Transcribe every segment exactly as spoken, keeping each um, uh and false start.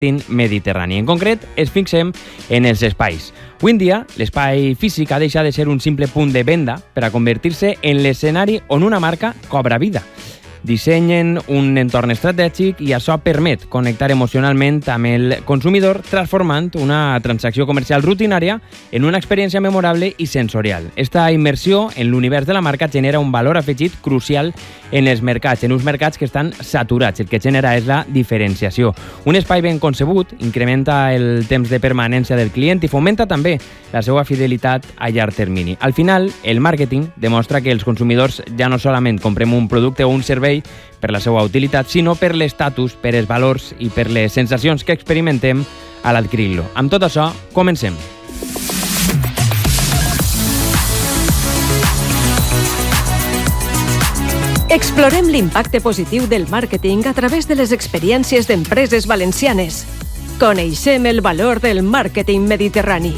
mediterrani. En concret, es fixem en els espais. Avui en dia, l'espai físic ha deixat de ser un simple punt de venda per a convertir-se en l'escenari on una marca cobra vida. Dissenyen un entorn estratègic i això permet connectar emocionalment amb el consumidor, transformant una transacció comercial rutinària en una experiència memorable i sensorial. Esta immersió en l'univers de la marca genera un valor afegit crucial en els mercats, en uns mercats que estan saturats. El que genera és la diferenciació. Un espai ben concebut incrementa el temps de permanència del client i fomenta també la seva fidelitat a llarg termini. Al final, el màrqueting demostra que els consumidors ja no solament comprem un producte o un servei per la seva utilitat, sinó per l'estatus, per els valors i per les sensacions que experimentem a l'adquirir-lo. Amb tot això, comencem. Explorem l'impacte positiu del màrqueting a través de les experiències d'empreses valencianes. Coneixem el valor del màrqueting mediterrani.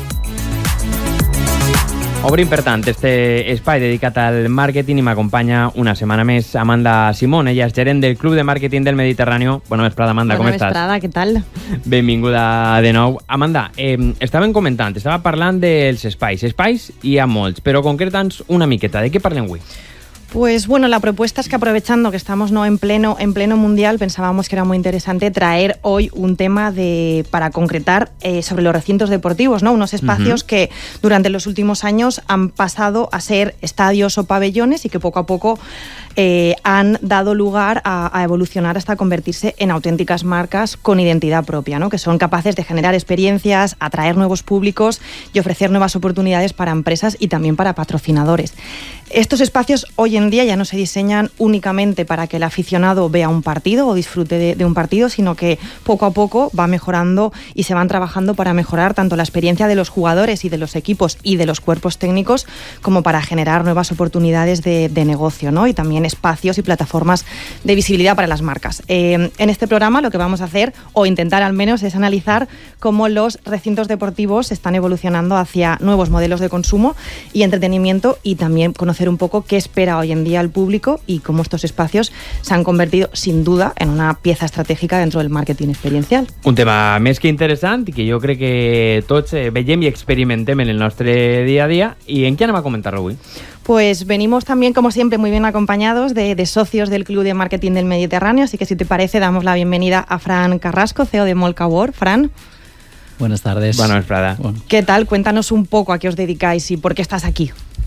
Obrim, per tant, este espai dedicat al màrqueting i m'acompanya una setmana més Amanda Simón. Ella és gerent del Club de Màrqueting del Mediterrani. Bona vesprada, Amanda, com estàs? Bona vesprada, què tal? Benvinguda de nou. Amanda, eh, estàvem comentant, estava parlant dels espais. Espais hi ha molts, però concreta'ns una miqueta. De què parlem avui? Pues bueno, la propuesta es que aprovechando que estamos no en pleno en pleno mundial, pensábamos que era muy interesante traer hoy un tema de para concretar eh, sobre los recintos deportivos, ¿no? Unos espacios uh-huh. que durante los últimos años han pasado a ser estadios o pabellones y que poco a poco eh, han dado lugar a, a evolucionar hasta convertirse en auténticas marcas con identidad propia, ¿no? Que son capaces de generar experiencias, atraer nuevos públicos y ofrecer nuevas oportunidades para empresas y también para patrocinadores. Estos espacios hoy en día ya no se diseñan únicamente para que el aficionado vea un partido o disfrute de, de un partido, sino que poco a poco va mejorando y se van trabajando para mejorar tanto la experiencia de los jugadores y de los equipos y de los cuerpos técnicos, como para generar nuevas oportunidades de, de negocio, ¿no? Y también espacios y plataformas de visibilidad para las marcas. Eh, en este programa lo que vamos a hacer, o intentar al menos, es analizar cómo los recintos deportivos están evolucionando hacia nuevos modelos de consumo y entretenimiento, y también conocer un poco qué espera hoy en día el público y cómo estos espacios se han convertido, sin duda, en una pieza estratégica dentro del marketing experiencial. Un tema més que interessant i que jo crec que tots veiem i experimentem en el nostre dia a dia. I en què anem a comentar-lo avui? Pues venimos también, como siempre, muy bien acompañados de, de socios del Club de Marketing del Mediterráneo, así que si te parece damos la bienvenida a Fran Carrasco, C E O de Molca World. Fran. Buenas tardes. Buenas tardes. Bueno. ¿Qué tal? Cuéntanos un poco a qué os dedicáis y por qué estás aquí.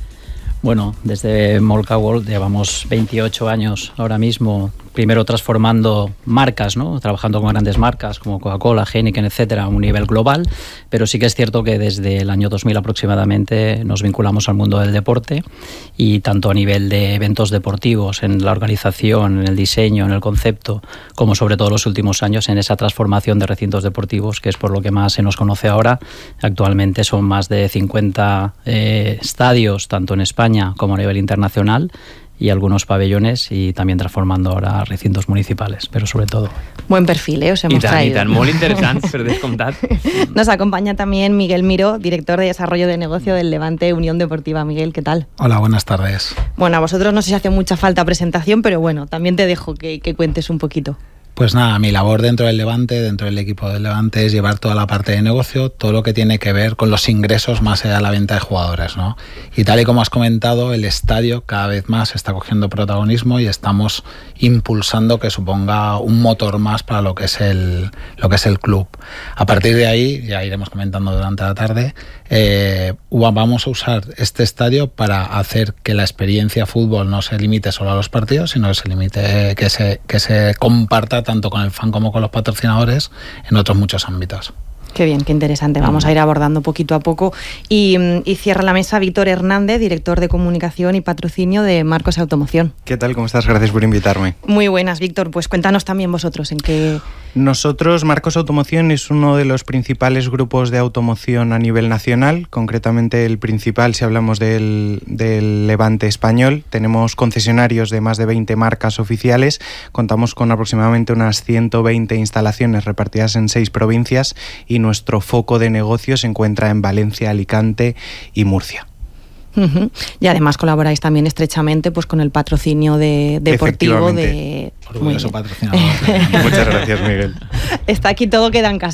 Bueno, desde Molca World llevamos veintiocho años ahora mismo, primero transformando marcas, ¿no? Trabajando con grandes marcas como Coca-Cola, Heineken, etcétera, a un nivel global, pero sí que es cierto que desde el año dos mil aproximadamente nos vinculamos al mundo del deporte, y tanto a nivel de eventos deportivos, en la organización, en el diseño, en el concepto, como sobre todo los últimos años en esa transformación de recintos deportivos, que es por lo que más se nos conoce ahora. Actualmente son más de cincuenta eh, estadios, tanto en España como a nivel internacional, y algunos pabellones, y también transformando ahora recintos municipales, pero sobre todo. Buen perfil, ¿eh? Os hemos I tant, traído. I tant, molt interessant, per descomptat. Nos acompaña también Miguel Miró, director de Desarrollo de Negocio del Levante Unión Deportiva. Miguel, ¿qué tal? Hola, buenas tardes. Bueno, a vosotros no sé si hace mucha falta presentación, pero bueno, también te dejo que, que cuentes un poquito. Pues nada, mi labor dentro del Levante, dentro del equipo del Levante, es llevar toda la parte de negocio, todo lo que tiene que ver con los ingresos más allá de la venta de jugadores, ¿no? Y tal y como has comentado, el estadio cada vez más está cogiendo protagonismo y estamos impulsando que suponga un motor más para lo que es el, lo que es el club. A partir de ahí, ya iremos comentando durante la tarde, eh, vamos a usar este estadio para hacer que la experiencia fútbol no se limite solo a los partidos, sino que se limite, que se, que se comparta tanto con el fan como con los patrocinadores en otros muchos ámbitos. Qué bien, qué interesante. Vamos a ir abordando poquito a poco. Y, y cierra la mesa Víctor Hernández, director de comunicación y patrocinio de Marcos Automoción. ¿Qué tal? ¿Cómo estás? Gracias por invitarme. Muy buenas, Víctor. Pues cuéntanos también vosotros en qué... Nosotros, Marcos Automoción es uno de los principales grupos de automoción a nivel nacional, concretamente el principal si hablamos del, del Levante español. Tenemos concesionarios de más de veinte marcas oficiales, contamos con aproximadamente unas ciento veinte instalaciones repartidas en seis provincias, y nuestro foco de negocio se encuentra en Valencia, Alicante y Murcia. Uh-huh. Y además colaboráis también estrechamente pues con el patrocinio de, deportivo de... Orgulloso patrocinador. Muchas gracias, Miguel. Está aquí todo queda en casa.